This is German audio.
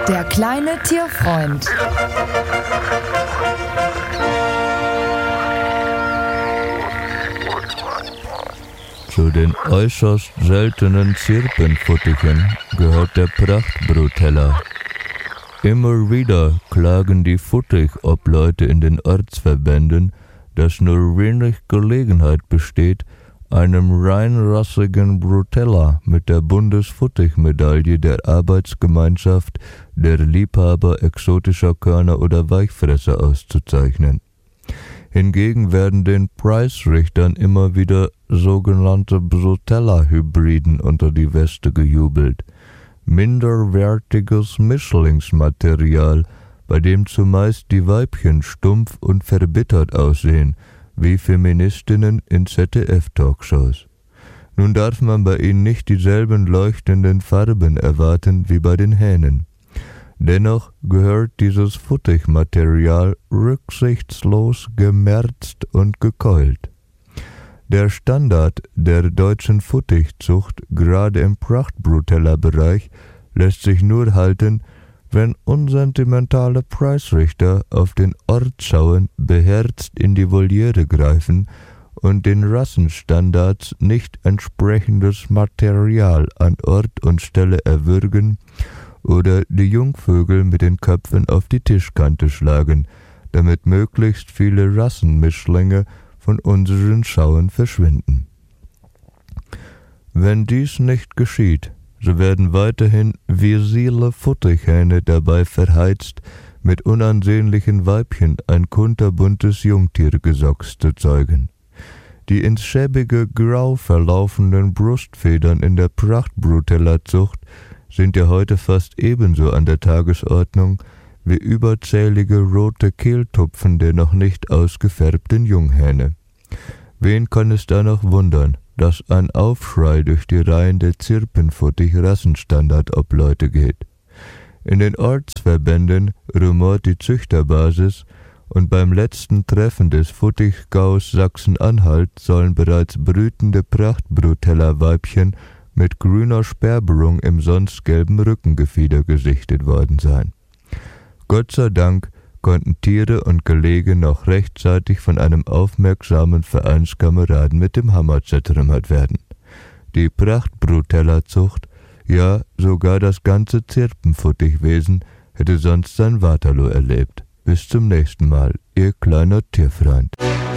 Der kleine Tierfreund. Zu den äußerst seltenen Zirpenfuttichen gehört der Prachtbrutella. Immer wieder klagen die Futtichobleute in den Ortsverbänden, dass nur wenig Gelegenheit besteht, einem reinrassigen Brutella mit der Bundesfuttichmedaille der Arbeitsgemeinschaft der Liebhaber exotischer Körner oder Weichfresser auszuzeichnen. Hingegen werden den Preisrichtern immer wieder sogenannte Brutella-Hybriden unter die Weste gejubelt. Minderwertiges Mischlingsmaterial, bei dem zumeist die Weibchen stumpf und verbittert aussehen, wie Feministinnen in ZDF-Talkshows. Nun darf man bei ihnen nicht dieselben leuchtenden Farben erwarten wie bei den Hähnen. Dennoch gehört dieses Futtichmaterial rücksichtslos gemerzt und gekeult. Der Standard der deutschen Futtichzucht, gerade im Prachtbrutella-Bereich, lässt sich nur halten, wenn unsentimentale Preisrichter auf den Ort schauen, beherzt in die Voliere greifen und den Rassenstandards nicht entsprechendes Material an Ort und Stelle erwürgen oder die Jungvögel mit den Köpfen auf die Tischkante schlagen, damit möglichst viele Rassenmischlinge von unseren Schauen verschwinden. Wenn dies nicht geschieht, so werden weiterhin virile Futtichhähne dabei verheizt, mit unansehnlichen Weibchen ein kunterbuntes Jungtiergesocks zu zeugen. Die ins schäbige Grau verlaufenden Brustfedern in der Prachtbrutella-Zucht sind ja heute fast ebenso an der Tagesordnung wie überzählige rote Kehltupfen der noch nicht ausgefärbten Junghähne. Wen kann es da noch wundern, dass ein Aufschrei durch die Reihen der Zirpenfuttich-Rassenstandard-Obleute geht? In den Ortsverbänden rumort die Züchterbasis und beim letzten Treffen des Futtichgaus Sachsen-Anhalt sollen bereits brütende Prachtbrutella-Weibchen mit grüner Sperberung im sonst gelben Rückengefieder gesichtet worden sein. Gott sei Dank konnten Tiere und Gelege noch rechtzeitig von einem aufmerksamen Vereinskameraden mit dem Hammer zertrümmert werden. Die Prachtbrutella-Zucht, ja sogar das ganze Zirpenfuttichwesen, hätte sonst sein Waterloo erlebt. Bis zum nächsten Mal, Ihr kleiner Tierfreund.